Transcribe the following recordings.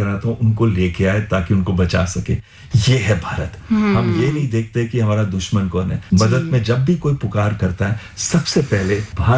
कराता हूँ उनको लेके आए ताकि उनको बचा सके। ये है भारत। हम ये नहीं देखते कि हमारा दुश्मन कौन है। मदद में जब भी कोई पुकार करता है, सबसे पहले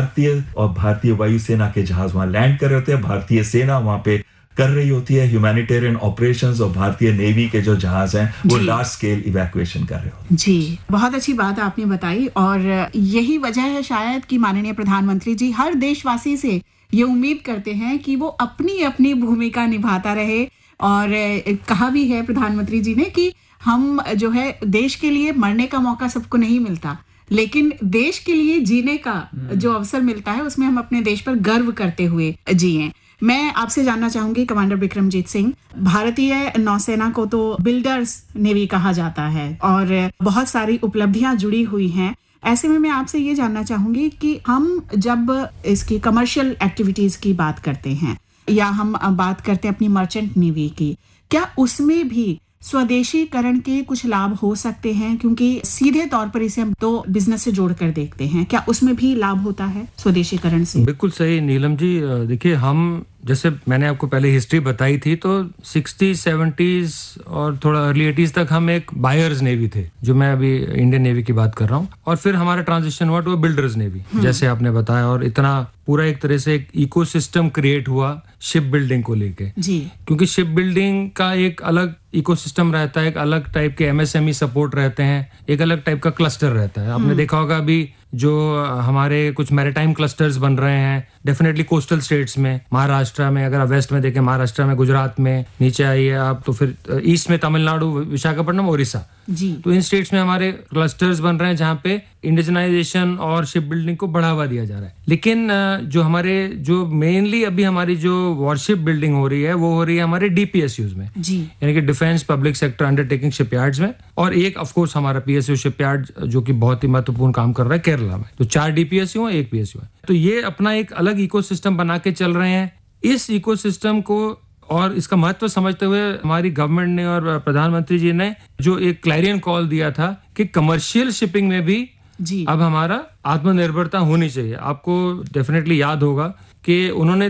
भारतीय वायुसेना के जहाज वहां लैंड कर रहे होते हैं, भारतीय सेना वहां पे कर रही होती है ह्यूमैनिटेरियन ऑपरेशंस, और भारतीय नेवी के जो जहाज हैं वो लार्ज स्केल इवैक्यूएशन कर रहे होते हैं। जी, बहुत अच्छी बात आपने बताई, और यही वजह है शायद कि माननीय प्रधानमंत्री जी हर देशवासी से ये उम्मीद करते हैं कि वो अपनी अपनी भूमिका निभाता रहे। और कहा भी है प्रधानमंत्री जी ने कि हम जो है देश के लिए मरने का मौका सबको नहीं मिलता, लेकिन देश के लिए जीने का जो अवसर मिलता है उसमें हम अपने देश पर गर्व करते हुए जिएं। मैं आपसे जानना चाहूंगी कमांडर बिक्रमजीत सिंह, भारतीय नौसेना को तो बिल्डर्स नेवी कहा जाता है और बहुत सारी उपलब्धियां जुड़ी हुई हैं। ऐसे में मैं आपसे ये जानना चाहूंगी कि हम जब इसकी कमर्शियल एक्टिविटीज की बात करते हैं या हम बात करते हैं अपनी मर्चेंट नेवी की, क्या उसमें भी स्वदेशीकरण के कुछ लाभ हो सकते हैं? क्योंकि सीधे तौर पर इसे हम तो बिजनेस से जोड़कर देखते हैं, क्या उसमें भी लाभ होता है स्वदेशीकरण से? बिल्कुल सही नीलम जी। देखिए, हम जैसे मैंने आपको पहले हिस्ट्री बताई थी, तो 60s 70s और थोड़ा अर्ली 80s तक हम एक बायर्स नेवी थे, जो मैं अभी इंडियन नेवी की बात कर रहा हूँ, और फिर हमारा ट्रांजिशन हुआ टू बिल्डर्स नेवी जैसे आपने बताया, और इतना पूरा एक तरह से एक इकोसिस्टम क्रिएट हुआ शिप बिल्डिंग को लेके जी। क्योंकि शिप बिल्डिंग का एक अलग इकोसिस्टम रहता है, एक अलग टाइप के एमएसएमई सपोर्ट रहते हैं, एक अलग टाइप का क्लस्टर रहता है। आपने देखा होगा अभी जो हमारे कुछ मैरीटाइम क्लस्टर्स बन रहे हैं डेफिनेटली कोस्टल स्टेट्स में, महाराष्ट्र में, अगर आप वेस्ट में देखें महाराष्ट्र में, गुजरात में, नीचे आइए आप तो फिर ईस्ट में तमिलनाडु, विशाखापट्टनम, ओडिशा जी। तो इन स्टेट्स में हमारे क्लस्टर्स बन रहे हैं जहाँ पे इंडिजनाइजेशन और शिप बिल्डिंग को बढ़ावा दिया जा रहा है। लेकिन जो मेनली अभी हमारी जो वॉरशिप बिल्डिंग हो रही है वो हो रही है हमारे डीपीएसयूज में जी, यानी कि defence public sector undertaking shipyards में, और एक ऑफ कोर्स हमारा पीएसयू शिपयार्ड जो कि बहुत ही महत्वपूर्ण काम कर रहा है केरला में। तो 4 डीपीएसयू है, 1 पीएसयू है। तो ये अपना एक अलग इकोसिस्टम बना के चल रहे हैं। इस इकोसिस्टम को और इसका महत्व समझते हुए हमारी गवर्नमेंट ने और प्रधानमंत्री जी ने जो एक क्लैरियन कॉल दिया था कि कमर्शियल शिपिंग में भी जी अब हमारा आत्मनिर्भरता होनी चाहिए। आपको डेफिनेटली याद होगा कि उन्होंने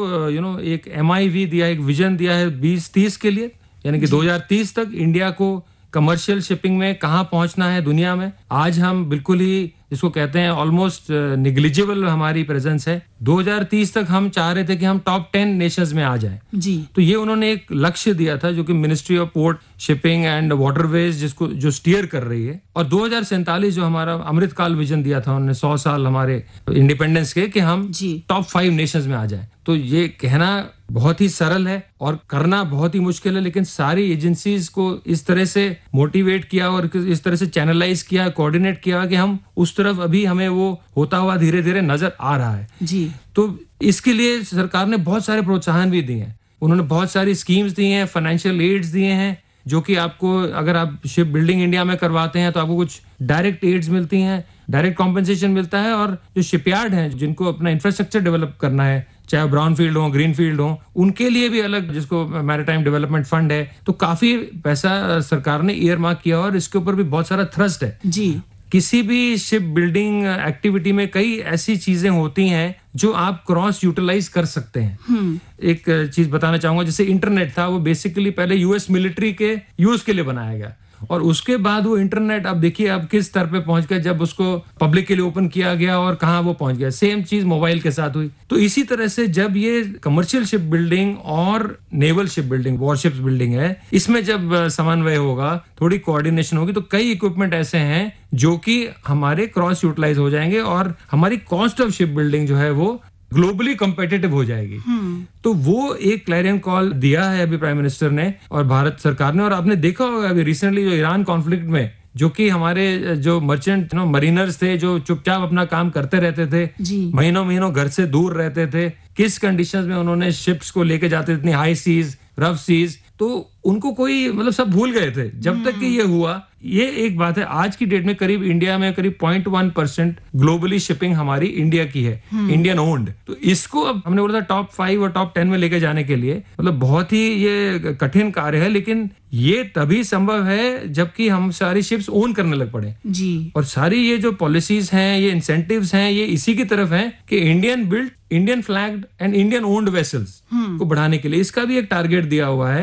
एक MIV दिया, एक विजन दिया है 2030 के लिए, यानी कि 2030 तक इंडिया को कमर्शियल शिपिंग में कहां पहुंचना है दुनिया में। आज हम बिल्कुल ही इसको कहते हैं ऑलमोस्ट निग्लिजिबल हमारी प्रेजेंस है। 2030 तक हम चाह रहे थे कि हम टॉप 10 नेशंस में आ जाएं जी। तो ये उन्होंने एक लक्ष्य दिया था जो कि ministry of port shipping and waterways जिसको जो स्टीयर कर रही है, और 2047 जो हमारा अमृतकाल विजन दिया था उन्होंने 100 साल हमारे इंडिपेंडेंस के, कि हम टॉप 5 नेशंस में आ जाएं। तो ये कहना बहुत ही सरल है और करना बहुत ही मुश्किल है, लेकिन सारी एजेंसीज को इस तरह से मोटिवेट किया और इस तरह से चैनलाइज किया, कोऑर्डिनेट किया कि हम उस तरफ अभी हमें वो होता हुआ धीरे धीरे नजर आ रहा है जी। तो इसके लिए सरकार ने बहुत सारे प्रोत्साहन भी दिए हैं, उन्होंने बहुत सारी स्कीम्स दी हैं, फाइनेंशियल एड्स दिए हैं, जो कि आपको अगर आप शिप बिल्डिंग इंडिया में करवाते हैं तो आपको कुछ डायरेक्ट एड्स मिलती हैं, डायरेक्ट कॉम्पेंसेशन मिलता है, और जो शिपयार्ड हैं जिनको अपना इंफ्रास्ट्रक्चर डेवलप करना है, चाहे ब्राउन फील्ड हो, ग्रीन फील्ड हो, उनके लिए भी अलग जिसको मैरीटाइम डेवलपमेंट फंड है, तो काफी पैसा सरकार ने ईयर मार्क किया और इसके ऊपर भी बहुत सारा थ्रस्ट है जी। किसी भी शिप बिल्डिंग एक्टिविटी में कई ऐसी चीजें होती हैं जो आप क्रॉस यूटिलाइज कर सकते हैं। एक चीज बताना चाहूंगा, जैसे इंटरनेट था, वो बेसिकली पहले यूएस मिलिट्री के यूज के लिए बनाया गया, और उसके बाद वो इंटरनेट अब देखिए अब किस स्तर पे पहुंच गया जब उसको पब्लिक के लिए ओपन किया गया और कहां वो पहुंच गया। सेम चीज मोबाइल के साथ हुई। तो इसी तरह से जब ये कमर्शियल शिप बिल्डिंग और naval ship building, warships building है, इसमें जब समन्वय होगा, थोड़ी कोऑर्डिनेशन होगी, तो कई इक्विपमेंट ऐसे हैं जो कि हमारे क्रॉस यूटिलाइज हो जाएंगे और हमारी कॉस्ट ऑफ शिप बिल्डिंग जो है वो ग्लोबली कॉम्पिटिटिव हो जाएगी। तो वो एक क्लैरियन कॉल दिया है अभी प्राइम मिनिस्टर ने और भारत सरकार ने। और आपने देखा होगा अभी रिसेंटली जो ईरान कॉन्फ्लिक्ट में, जो कि हमारे जो मर्चेंट मरीनर्स थे जो चुपचाप अपना काम करते रहते थे, महीनों महीनों घर से दूर रहते थे, किस कंडीशंस में उन्होंने शिप्स को लेके जाते थे, इतनी हाई सीज, रफ सीज, तो उनको कोई सब भूल गए थे जब तक कि ये हुआ। ये एक बात है। आज की डेट में करीब इंडिया में करीब 0.1% ग्लोबली शिपिंग हमारी इंडिया की है, इंडियन ओन्ड। तो इसको अब हमने बोला था टॉप 5 और टॉप 10 में लेके जाने के लिए बहुत ही ये कठिन कार्य है, लेकिन ये तभी संभव है जबकि हम सारी शिप्स ओन करने लग पड़े जी। और सारी ये जो पॉलिसीज हैं, ये इंसेंटिव्स हैं, ये इसी की तरफ हैं कि Indian built, Indian flagged and Indian owned vessels को बढ़ाने के लिए इसका भी एक टारगेट दिया हुआ है